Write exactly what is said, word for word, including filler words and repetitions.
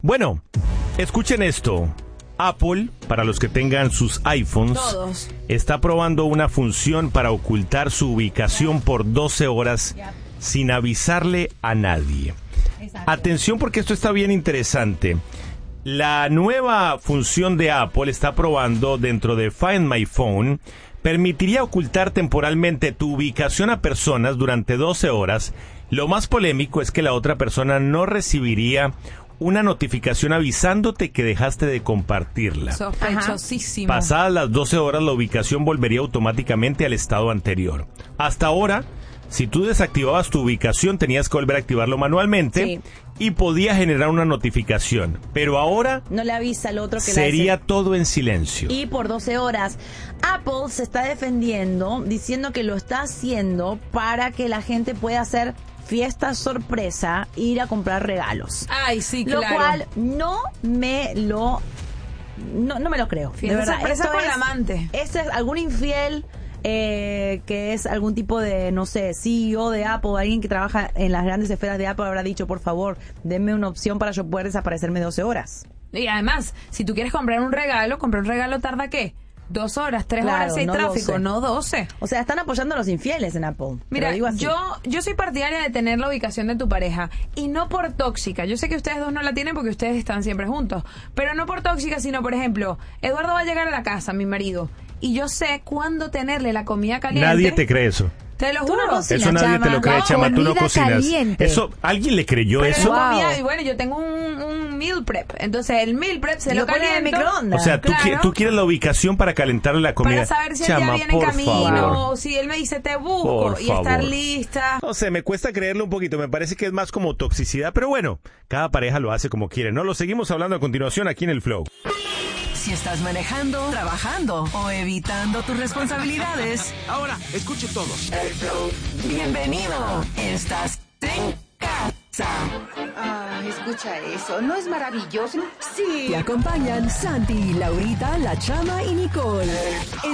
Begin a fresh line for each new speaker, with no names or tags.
Bueno, escuchen esto. Apple, para los que tengan sus iPhones,
Todos.
está probando una función para ocultar su ubicación por doce horas sin avisarle a nadie.
Exacto.
Atención porque esto está bien interesante. La nueva función de Apple está probando dentro de Find My Phone, permitiría ocultar temporalmente tu ubicación a personas durante doce horas. Lo más polémico es que la otra persona no recibiría una notificación avisándote que dejaste de compartirla.
Sospechosísimo.
Pasadas las doce horas, la ubicación volvería automáticamente al estado anterior. Hasta ahora, si tú desactivabas tu ubicación, tenías que volver a activarlo manualmente
Sí.
y podía generar una notificación. Pero ahora
No le avisa al otro que la
sería
hace.
todo en silencio.
Y por doce horas. Apple se está defendiendo diciendo que lo está haciendo para que la gente pueda hacer fiestas sorpresa, ir a comprar regalos.
Ay, sí,
Lo
claro.
cual no me lo no, no me lo creo.
Fiesta
de verdad.
sorpresa
Esto
con
es-
la amante.
Este es algún infiel eh, que es algún tipo de, no sé, C E O de Apple, alguien que trabaja en las grandes esferas de Apple habrá dicho, por favor, denme una opción para yo poder desaparecerme doce horas.
Y además, si tú quieres comprar un regalo, comprar un regalo tarda ¿qué? Dos horas, tres
Claro,
horas si hay
no
tráfico,
doce.
no doce.
O sea, están apoyando a los infieles en Apple. Te
Mira,
lo digo así.
yo, yo soy partidaria de tener la ubicación de tu pareja y no por tóxica. Yo sé que ustedes dos no la tienen porque ustedes están siempre juntos, pero no por tóxica, sino por ejemplo, Eduardo va a llegar a la casa, mi marido, y yo sé cuándo tenerle la comida caliente.
Nadie te cree eso.
Te lo
Tú no
juro.
cocinas,
Eso nadie te
Chama.
lo cree,
No,
Chama, tú no
comida
cocinas.
caliente.
Eso, ¿alguien le creyó
Pero
eso?
la
Wow.
comida, y bueno, yo tengo un, un meal prep. Entonces, el meal prep se
Lo
lo,
pones en el
caliento.
microondas.
O sea, tú,
Claro.
qui- tú quieres la ubicación para calentarle la comida.
Para saber si él
Chama,
ya viene en
por
camino
favor.
o si él me dice te busco
Por
y estar
favor.
lista.
No sé, me cuesta creerlo un poquito. Me parece que es más como toxicidad. Pero bueno, cada pareja lo hace como quiere. No lo seguimos hablando a continuación aquí en el Flow.
Si estás manejando, trabajando o evitando tus responsabilidades,
Ahora, escuchen todos.
bienvenido. Estás en casa.
Ah, escucha eso, ¿no es maravilloso? Sí.
Te acompañan Santi, Laurita, La Chama y Nicole.